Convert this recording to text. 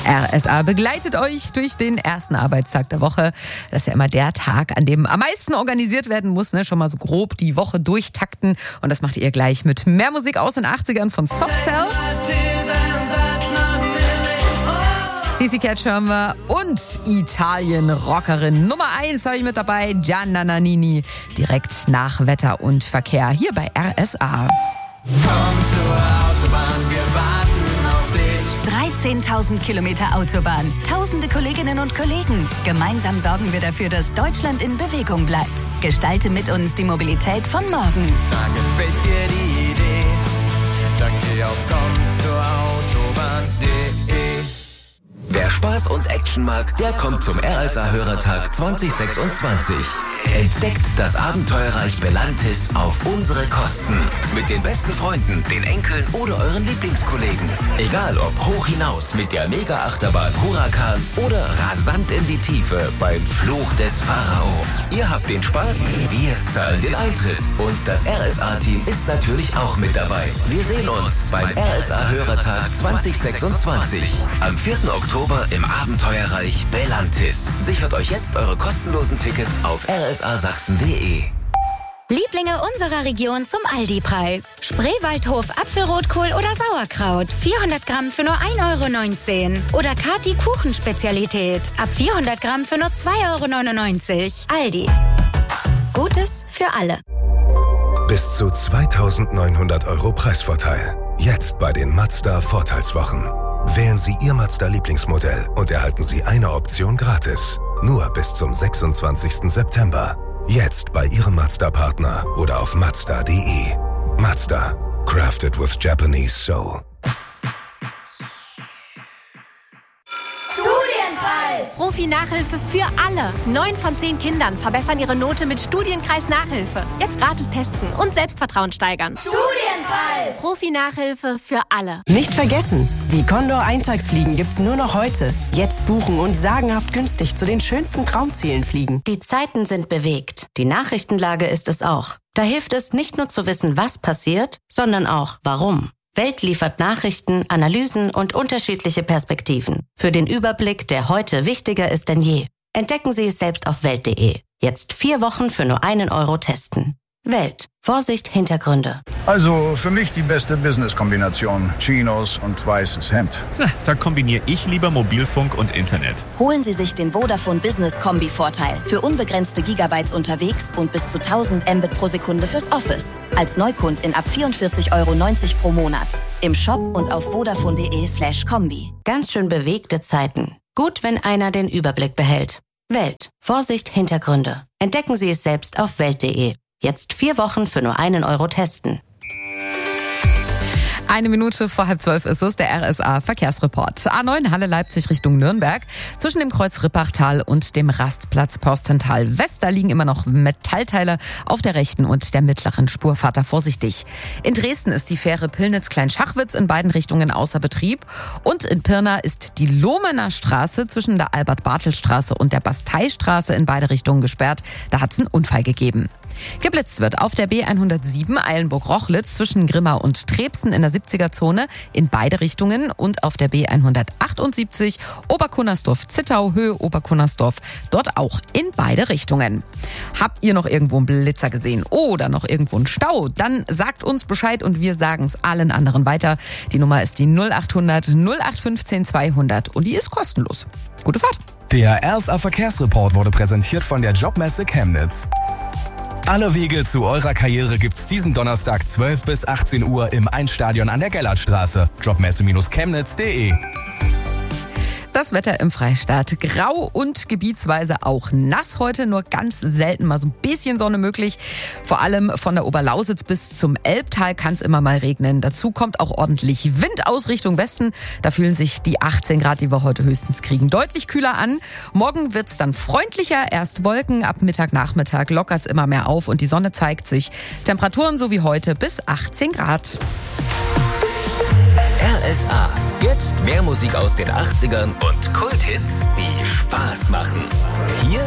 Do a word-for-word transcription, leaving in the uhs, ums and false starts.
R S A begleitet euch durch den ersten Arbeitstag der Woche. Das ist ja immer der Tag, an dem am meisten organisiert werden muss. Ne? Schon mal so grob die Woche durchtakten. Und das macht ihr gleich mit mehr Musik aus den achtzigern von Soft Cell. C C Catch hören wir und Italien-Rockerin Nummer eins habe ich mit dabei, Gianna Nannini. Direkt nach Wetter und Verkehr hier bei R S A. Komm zur Autobahn, wir warten auf dich. dreizehntausend Kilometer Autobahn, tausende Kolleginnen und Kollegen. Gemeinsam sorgen wir dafür, dass Deutschland in Bewegung bleibt. Gestalte mit uns die Mobilität von morgen. Da gefällt dir die Idee, dann geh auf komm zur Autobahn punkt de. Wer Spaß und Action mag, der kommt zum R S A-Hörertag zwanzig sechsundzwanzig. Entdeckt das Abenteuerreich Belantis auf unsere Kosten. Mit den besten Freunden, den Enkeln oder euren Lieblingskollegen. Egal ob hoch hinaus mit der Mega-Achterbahn Huracan oder rasant in die Tiefe beim Fluch des Pharao. Ihr habt den Spaß, wir zahlen den Eintritt. Und das R S A-Team ist natürlich auch mit dabei. Wir sehen uns beim R S A-Hörertag zwanzig sechsundzwanzig. Am vierten Oktober im Abenteuerreich Belantis. Sichert euch jetzt eure kostenlosen Tickets auf r s a sachsen punkt de. Lieblinge unserer Region zum Aldi-Preis. Spreewaldhof Apfelrotkohl oder Sauerkraut. vierhundert Gramm für nur ein Euro neunzehn. Oder Kati Kuchenspezialität. Ab vierhundert Gramm für nur zwei Euro neunundneunzig. Aldi. Gutes für alle. Bis zu zweitausendneunhundert Euro Preisvorteil. Jetzt bei den Mazda Vorteilswochen. Wählen Sie Ihr Mazda-Lieblingsmodell und erhalten Sie eine Option gratis. Nur bis zum sechsundzwanzigsten September. Jetzt bei Ihrem Mazda-Partner oder auf mazda punkt de. Mazda. Crafted with Japanese Soul. Profi-Nachhilfe für alle. Neun von zehn Kindern verbessern ihre Note mit Studienkreis-Nachhilfe. Jetzt gratis testen und Selbstvertrauen steigern. Studienkreis! Profi-Nachhilfe für alle. Nicht vergessen, die Condor-Eintagsfliegen gibt's nur noch heute. Jetzt buchen und sagenhaft günstig zu den schönsten Traumzielen fliegen. Die Zeiten sind bewegt. Die Nachrichtenlage ist es auch. Da hilft es nicht nur zu wissen, was passiert, sondern auch warum. Welt liefert Nachrichten, Analysen und unterschiedliche Perspektiven. Für den Überblick, der heute wichtiger ist denn je. Entdecken Sie es selbst auf welt punkt de. Jetzt vier Wochen für nur einen Euro testen. Welt. Vorsicht, Hintergründe. Also für mich die beste Business-Kombination. Chinos und weißes Hemd. Da kombiniere ich lieber Mobilfunk und Internet. Holen Sie sich den Vodafone Business Kombi-Vorteil. Für unbegrenzte Gigabytes unterwegs und bis zu tausend Mbit pro Sekunde fürs Office. Als Neukundin ab vierundvierzig Euro neunzig pro Monat. Im Shop und auf vodafone punkt de slash kombi. Ganz schön bewegte Zeiten. Gut, wenn einer den Überblick behält. Welt. Vorsicht, Hintergründe. Entdecken Sie es selbst auf welt punkt de. Jetzt vier Wochen für nur einen Euro testen. Eine Minute vor halb zwölf ist es, der R S A-Verkehrsreport. A neun Halle Leipzig Richtung Nürnberg. Zwischen dem Kreuz Rippachtal und dem Rastplatz Porstental West. Da liegen immer noch Metallteile auf der rechten und der mittleren Spur. Fahrt da vorsichtig. In Dresden ist die Fähre Pillnitz-Kleinschachwitz in beiden Richtungen außer Betrieb. Und in Pirna ist die Lohmener Straße zwischen der Albert-Bartel-Straße und der Basteistraße in beide Richtungen gesperrt. Da hat es einen Unfall gegeben. Geblitzt wird auf der B hundertsieben Eilenburg-Rochlitz zwischen Grimma und Trebsen in der siebziger-Zone in beide Richtungen und auf der B hundertachtundsiebzig Oberkunnersdorf-Zittau, Höhe Oberkunnersdorf, dort auch in beide Richtungen. Habt ihr noch irgendwo einen Blitzer gesehen oder noch irgendwo einen Stau? Dann sagt uns Bescheid und wir sagen es allen anderen weiter. Die Nummer ist die null achthundert null acht fünfzehn zweihundert und die ist kostenlos. Gute Fahrt! Der R S A-Verkehrsreport wurde präsentiert von der Jobmesse Chemnitz. Alle Wege zu eurer Karriere gibt's diesen Donnerstag zwölf bis achtzehn Uhr im Einstadion an der Gellertstraße. jobmesse Chemnitz punkt de. Das Wetter im Freistaat. Grau und gebietsweise auch nass heute, nur ganz selten mal so ein bisschen Sonne möglich. Vor allem von der Oberlausitz bis zum Elbtal kann es immer mal regnen. Dazu kommt auch ordentlich Wind aus Richtung Westen. Da fühlen sich die achtzehn Grad, die wir heute höchstens kriegen, deutlich kühler an. Morgen wird's dann freundlicher. Erst Wolken, ab Mittag, Nachmittag lockert's immer mehr auf und die Sonne zeigt sich. Temperaturen so wie heute bis achtzehn Grad. R S A. Jetzt mehr Musik aus den achtzigern und Kulthits, die Spaß machen. Hier